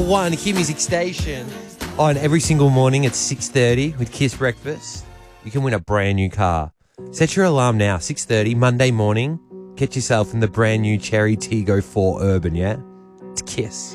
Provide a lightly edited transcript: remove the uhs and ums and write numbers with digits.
1 Hit Music Station. On every single morning at 6:30 with Kiss Breakfast, you can win a brand new car. Set your alarm now, 6:30, Monday morning. Get yourself in the brand new Cherry Tiggo 4 Urban, yeah? It's Kiss.